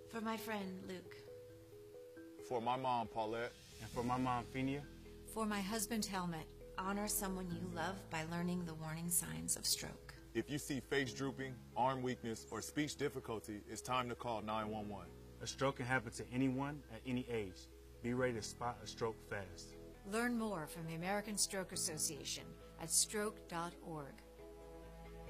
For my friend, Luke. For my mom, Paulette. And for my mom, Phenia. For my husband, Helmut. Honor someone you love by learning the warning signs of stroke. If you see face drooping, arm weakness, or speech difficulty, it's time to call 911. A stroke can happen to anyone at any age. Be ready to spot a stroke fast. Learn more from the American Stroke Association at stroke.org.